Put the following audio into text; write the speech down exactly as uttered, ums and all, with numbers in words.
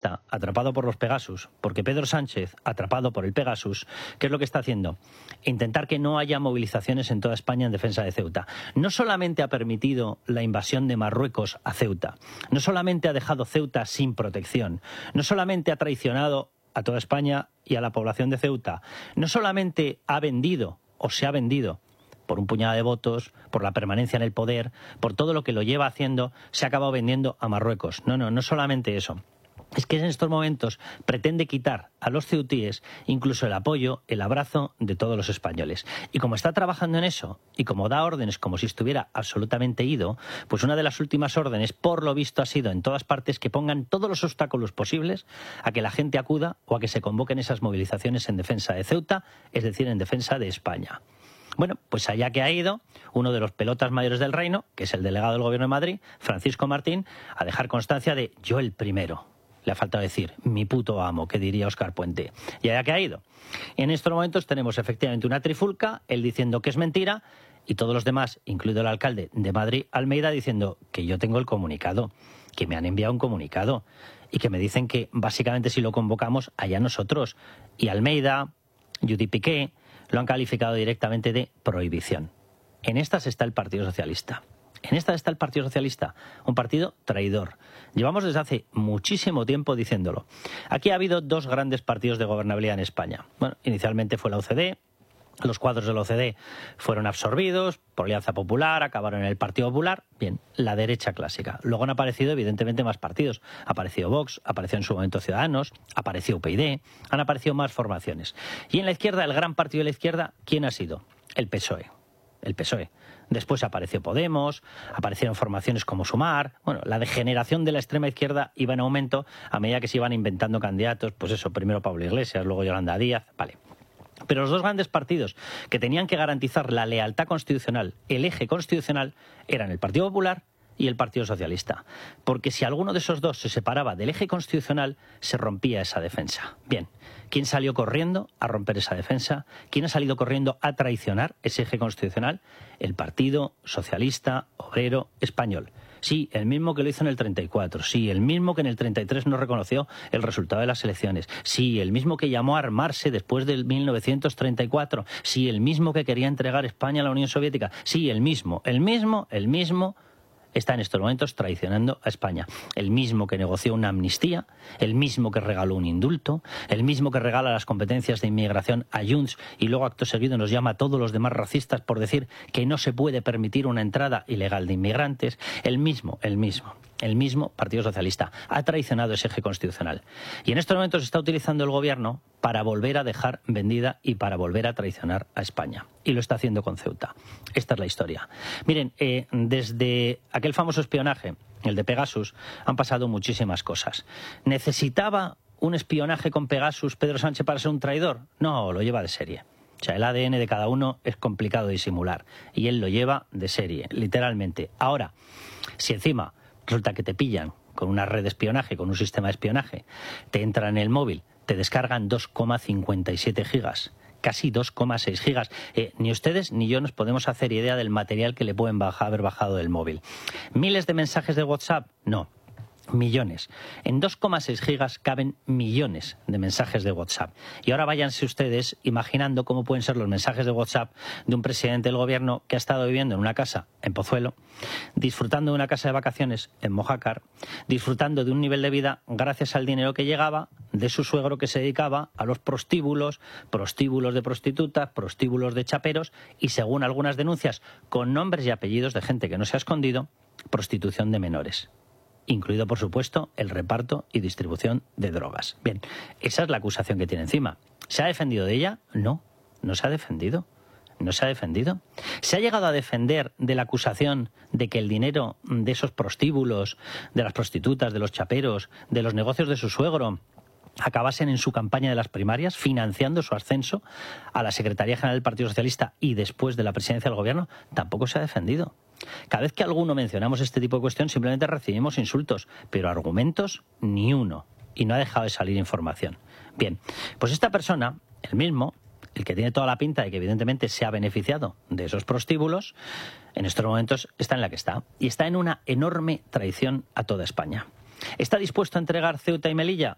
socialista, atrapado por los Pegasus, porque Pedro Sánchez, atrapado por el Pegasus, ¿qué es lo que está haciendo? Intentar que no haya movilizaciones en toda España en defensa de Ceuta. No solamente ha permitido la invasión de Marruecos a Ceuta, no solamente ha dejado Ceuta sin protección, no solamente ha traicionado a toda España y a la población de Ceuta, no solamente ha vendido o se ha vendido por un puñado de votos, por la permanencia en el poder, por todo lo que lo lleva haciendo, se ha acabado vendiendo a Marruecos. No, no, no solamente eso. Es que en estos momentos pretende quitar a los ceutíes incluso el apoyo, el abrazo de todos los españoles. Y como está trabajando en eso, y como da órdenes como si estuviera absolutamente ido, pues una de las últimas órdenes, por lo visto, ha sido en todas partes que pongan todos los obstáculos posibles a que la gente acuda o a que se convoquen esas movilizaciones en defensa de Ceuta, es decir, en defensa de España. Bueno, pues allá que ha ido uno de los pelotas mayores del reino, que es el delegado del Gobierno de Madrid, Francisco Martín, a dejar constancia de yo el primero. Le ha faltado decir, mi puto amo, que diría Óscar Puente. Y allá que ha ido. En estos momentos tenemos efectivamente una trifulca, él diciendo que es mentira, y todos los demás, incluido el alcalde de Madrid, Almeida, diciendo que yo tengo el comunicado, que me han enviado un comunicado, y que me dicen que básicamente si lo convocamos, allá nosotros. Y Almeida, Judy Piqué, lo han calificado directamente de prohibición. En estas está el Partido Socialista. En esta está el Partido Socialista, un partido traidor. Llevamos desde hace muchísimo tiempo diciéndolo. Aquí ha habido dos grandes partidos de gobernabilidad en España. Bueno, inicialmente fue la U C D. Los cuadros de la O C D fueron absorbidos por Alianza Popular, acabaron en el Partido Popular. Bien, la derecha clásica. Luego han aparecido, evidentemente, más partidos. Ha aparecido Vox, apareció en su momento Ciudadanos, apareció U P y D, han aparecido más formaciones. Y en la izquierda, el gran partido de la izquierda, ¿quién ha sido? El P S O E. El P S O E. Después apareció Podemos, aparecieron formaciones como Sumar. Bueno, la degeneración de la extrema izquierda iba en aumento a medida que se iban inventando candidatos. Pues eso, primero Pablo Iglesias, luego Yolanda Díaz. Vale. Pero los dos grandes partidos que tenían que garantizar la lealtad constitucional, el eje constitucional, eran el Partido Popular y el Partido Socialista. Porque si alguno de esos dos se separaba del eje constitucional, se rompía esa defensa. Bien, ¿quién salió corriendo a romper esa defensa? ¿Quién ha salido corriendo a traicionar ese eje constitucional? El Partido Socialista Obrero Español. Sí, el mismo que lo hizo en el treinta y cuatro, sí, el mismo que en el treinta y tres no reconoció el resultado de las elecciones, sí, el mismo que llamó a armarse después del mil novecientos treinta y cuatro, sí, el mismo que quería entregar España a la Unión Soviética, sí, el mismo, el mismo, el mismo está en estos momentos traicionando a España. El mismo que negoció una amnistía, el mismo que regaló un indulto, el mismo que regala las competencias de inmigración a Junts y luego acto seguido nos llama a todos los demás racistas por decir que no se puede permitir una entrada ilegal de inmigrantes. El mismo, el mismo, el mismo Partido Socialista ha traicionado ese eje constitucional. Y en estos momentos está utilizando el gobierno para volver a dejar vendida y para volver a traicionar a España. Y lo está haciendo con Ceuta. Esta es la historia. Miren, eh, desde aquel famoso espionaje, el de Pegasus, han pasado muchísimas cosas. ¿Necesitaba un espionaje con Pegasus Pedro Sánchez para ser un traidor? No, lo lleva de serie. O sea, el A D N de cada uno es complicado de disimular. Y él lo lleva de serie, literalmente. Ahora, si encima resulta que te pillan con una red de espionaje, con un sistema de espionaje, te entran en el móvil, te descargan dos coma cincuenta y siete gigas, casi dos coma seis gigas. Eh, ni ustedes ni yo nos podemos hacer idea del material que le pueden bajar, haber bajado del móvil. ¿Miles de mensajes de WhatsApp? No. Millones. En dos coma seis gigas caben millones de mensajes de WhatsApp. Y ahora váyanse ustedes imaginando cómo pueden ser los mensajes de WhatsApp de un presidente del gobierno que ha estado viviendo en una casa en Pozuelo, disfrutando de una casa de vacaciones en Mojácar, disfrutando de un nivel de vida gracias al dinero que llegaba de su suegro que se dedicaba a los prostíbulos, prostíbulos de prostitutas, prostíbulos de chaperos y, según algunas denuncias, con nombres y apellidos de gente que no se ha escondido, prostitución de menores. Incluido, por supuesto, el reparto y distribución de drogas. Bien, esa es la acusación que tiene encima. ¿Se ha defendido de ella? No, no se ha defendido. No se ha defendido. ¿Se ha llegado a defender de la acusación de que el dinero de esos prostíbulos, de las prostitutas, de los chaperos, de los negocios de su suegro, acabasen en su campaña de las primarias, financiando su ascenso a la Secretaría General del Partido Socialista y después de la presidencia del Gobierno? Tampoco se ha defendido. Cada vez que alguno mencionamos este tipo de cuestión simplemente recibimos insultos, pero argumentos ni uno, y no ha dejado de salir información. Bien, pues esta persona, el mismo, el que tiene toda la pinta de que evidentemente se ha beneficiado de esos prostíbulos, en estos momentos está en la que está, y está en una enorme traición a toda España. ¿Está dispuesto a entregar Ceuta y Melilla?